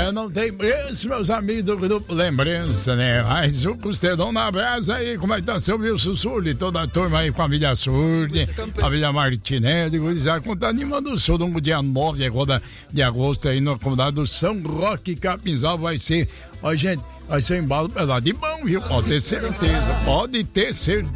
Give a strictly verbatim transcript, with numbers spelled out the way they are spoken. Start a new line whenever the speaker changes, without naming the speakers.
É, não tem preço, meus amigos do Grupo Lembrança, né? Mas o Costelão na brasa aí, como é que tá seu Wilson Surli? Toda a turma aí com a Família Surli, a Família Martinelli, gurizada, tá animando o show no dia nove agora de agosto aí na comunidade do São Roque Capinzal. Vai ser, ó gente, vai ser um embalo pesado de bom, viu? Pode ter certeza, pode ter certeza.